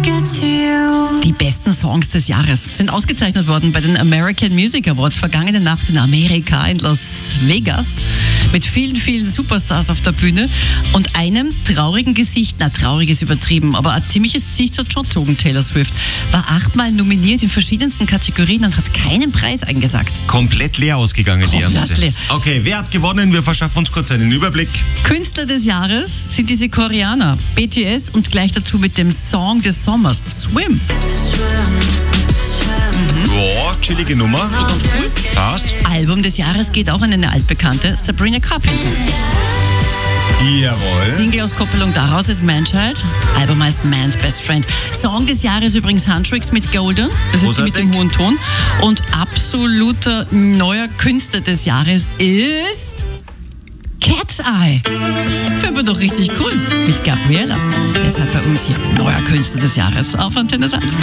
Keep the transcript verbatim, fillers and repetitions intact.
Die besten Songs des Jahres sind ausgezeichnet worden bei den American Music Awards vergangene Nacht in Amerika, in Las Vegas, mit vielen, vielen Superstars auf der Bühne und einem traurigen Gesicht, na traurig ist übertrieben, aber ein ziemliches Gesicht hat schon gezogen. Taylor Swift war achtmal nominiert in verschiedensten Kategorien und hat keinen Preis eingesagt. Komplett leer ausgegangen, die Komplett leer. Okay, wer hat gewonnen? Wir verschaffen uns kurz einen Überblick. Künstler des Jahres sind diese Koreaner, B T S, und gleich dazu mit dem Song des Sommers, Swim. Boah, chillige Nummer. Passt. Album des Jahres geht auch an eine altbekannte, Sabrina Carpenter. Jawohl. Single-Auskopplung daraus ist Manchild. Album heißt Man's Best Friend. Song des Jahres übrigens Huntrix mit Golden. Das ist die mit dem hohen Ton. Und absoluter neuer Künstler des Jahres ist Cat's Eye. Finden wir doch richtig cool. Mit Gabriella. Deshalb bei uns hier neuer Künstler des Jahres auf Antenne eins.